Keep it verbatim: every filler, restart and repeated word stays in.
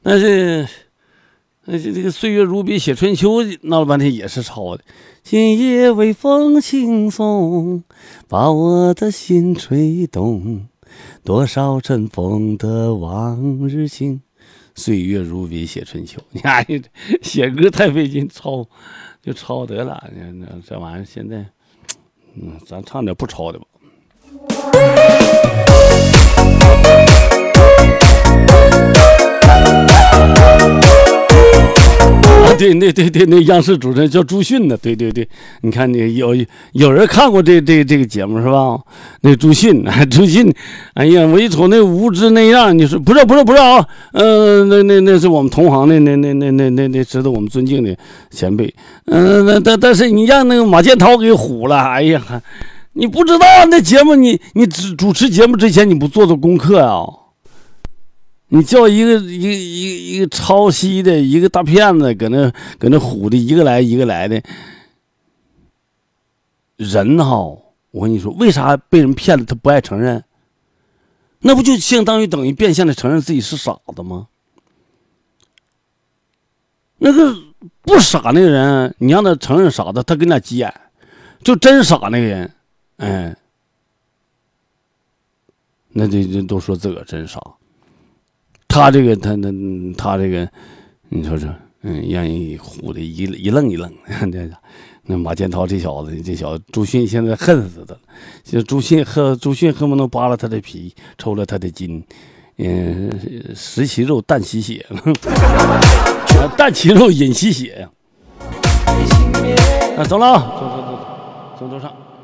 但是那这这个岁月如笔写春秋闹了半天也是抄的。今夜微风轻送，把我的心吹动，多少尘封的往日情，岁月如笔写春秋。你看写歌太费劲，抄就抄得了。这玩意儿现在，嗯，咱唱点不抄的吧。对对对对，那央视主持人叫朱迅呢。对对对，你看你有有人看过这这这个节目是吧？那朱迅，朱迅，哎呀，我一瞅那无知那样，你说不是不是不是啊？嗯、呃，那那那是我们同行的，那那那那那那值得我们尊敬的前辈。嗯、呃，那但但是你让那个马建涛给唬了，哎呀，你不知道那节目你，你你主持节目之前你不做做功课啊？你叫一个一个一个一个抄袭的一个大骗子搁那搁那唬的一个来一个来的人哈，我跟你说，为啥被人骗了他不爱承认？那不就相当于等于变相的承认自己是傻子吗？那个不傻那个人，你让他承认傻子，他跟那急眼，就真傻那个人，哎，那这这都说自个儿真傻。他这个他那他这个，你说说，嗯，让人唬的一一愣一愣。这那马建涛这小子，这小子朱迅现在恨死他了。就朱迅恨朱迅恨不能扒了他的皮，抽了他的筋，嗯，食其肉，啖其血，啖其肉，饮其血呀。啊，走了啊，走走走走走走上。